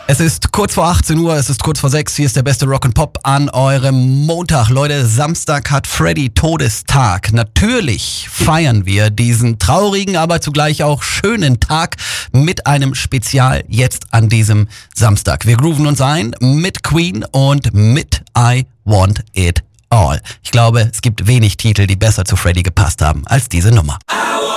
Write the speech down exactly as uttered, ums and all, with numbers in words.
Es ist kurz vor achtzehn Uhr, es ist kurz vor sechs. Hier ist der beste Rock and Pop an eurem Montag. Leute, Samstag hat Freddy Todestag. Natürlich feiern wir diesen traurigen, aber zugleich auch schönen Tag mit einem Spezial jetzt an diesem Samstag. Wir grooven uns ein mit Queen und mit I Want It All. Ich glaube, es gibt wenig Titel, die besser zu Freddy gepasst haben als diese Nummer.